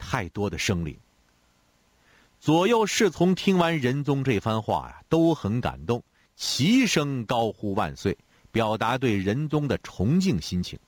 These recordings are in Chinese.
太多的生灵。左右侍从听完仁宗这番话呀，都很感动，齐声高呼万岁，表达对仁宗的崇敬心情。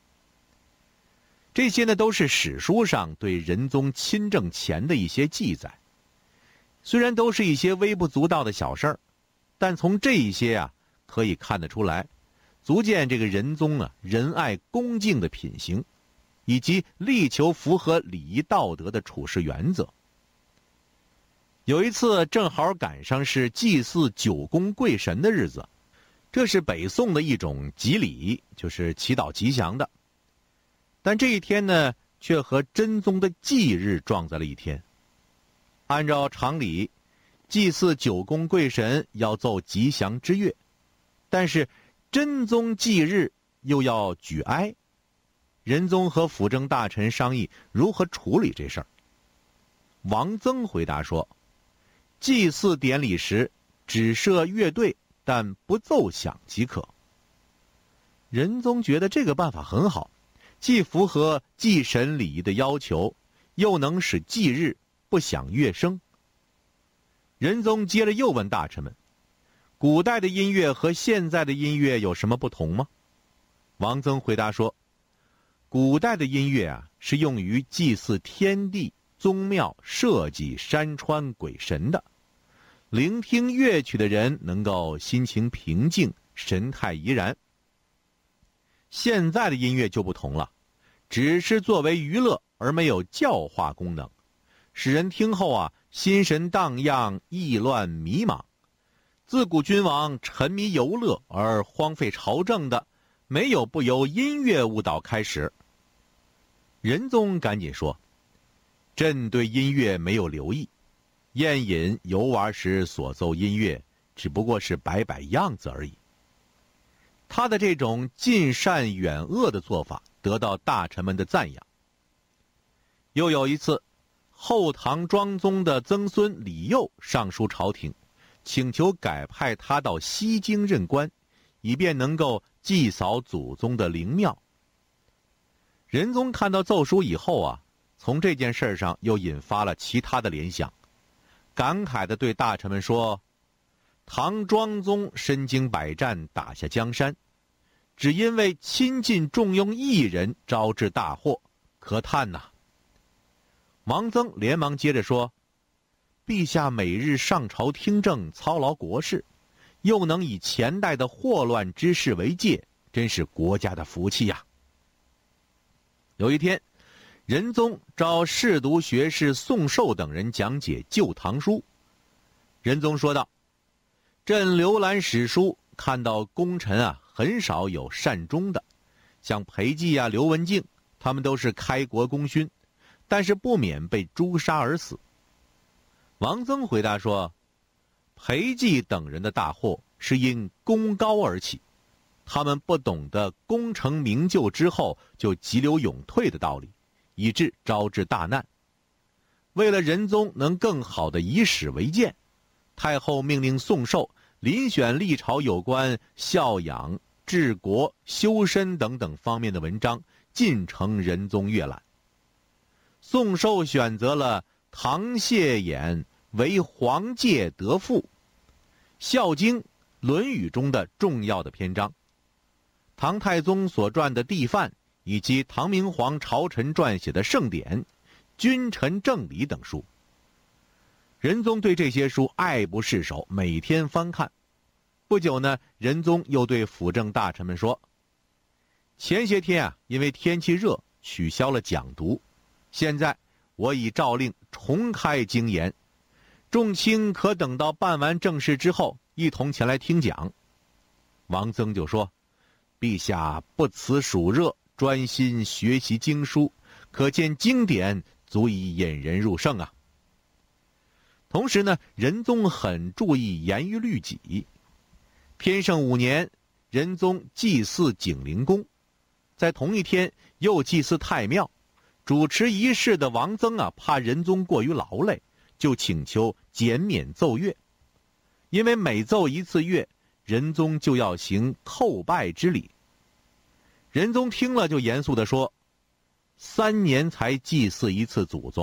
这些呢，都是史书上对仁宗亲政前的一些记载。虽然都是一些微不足道的小事儿，但从这一些啊，可以看得出来，足见这个仁宗啊仁爱恭敬的品行，以及力求符合礼仪道德的处事原则。有一次正好赶上是祭祀九宫贵神的日子，这是北宋的一种吉礼，就是祈祷吉祥的。但这一天呢，却和真宗的忌日撞在了一天。按照常理，祭祀九宫贵神要奏吉祥之乐，但是真宗忌日又要举哀。仁宗和辅政大臣商议如何处理这事儿。王曾回答说，祭祀典礼时只设乐队，但不奏响即可。仁宗觉得这个办法很好，既符合祭神礼仪的要求，又能使祭日不响乐声。仁宗接着又问大臣们，古代的音乐和现在的音乐有什么不同吗？王曾回答说，古代的音乐啊，是用于祭祀天地、宗庙、社稷、山川、鬼神的。聆听乐曲的人能够心情平静，神态怡然。现在的音乐就不同了，只是作为娱乐而没有教化功能，使人听后啊心神荡漾，意乱迷茫。自古君王沉迷游乐而荒废朝政的，没有不由音乐误导开始。仁宗赶紧说，朕对音乐没有留意，宴饮游玩时所奏音乐只不过是摆摆样子而已。他的这种尽善远恶的做法得到大臣们的赞扬。又有一次，后唐庄宗的曾孙李佑上书朝廷，请求改派他到西京任官，以便能够祭扫祖宗的陵庙。仁宗看到奏书以后啊，从这件事上又引发了其他的联想，感慨地对大臣们说，唐庄宗身经百战，打下江山，只因为亲近重用一人，招致大祸，可叹呐。王曾连忙接着说，陛下每日上朝听政，操劳国事，又能以前代的祸乱之事为戒，真是国家的福气呀。有一天，仁宗召侍读学士宋寿等人讲解《旧唐书》。仁宗说道，朕浏览史书，看到功臣啊很少有善终的，像裴寂啊、刘文静，他们都是开国功勋，但是不免被诛杀而死。王曾回答说，裴寂等人的大祸是因功高而起，他们不懂得功成名就之后就急流勇退的道理，以致招致大难。为了仁宗能更好地以史为鉴，太后命令宋寿遴选历朝有关孝养、治国、修身等等方面的文章，进呈仁宗阅览。宋寿选择了唐谢衍为黄介德赋，《孝经》《论语》中的重要的篇章，唐太宗所撰的帝范，以及唐明皇朝臣撰写的圣典《君臣正理》等书。仁宗对这些书爱不释手，每天翻看。不久呢，仁宗又对辅政大臣们说，前些天啊，因为天气热，取消了讲读，现在我已诏令重开经言，众卿可等到办完正事之后，一同前来听讲。王曾就说，陛下不辞暑热，专心学习经书，可见经典足以引人入胜啊。同时呢，仁宗很注意严于律己。天圣5年，仁宗祭祀景灵宫，在同一天又祭祀太庙。主持仪式的王曾啊，怕仁宗过于劳累，就请求减免奏乐。因为每奏一次乐，仁宗就要行叩拜之礼。仁宗听了就严肃地说，3年才祭祀一次祖宗，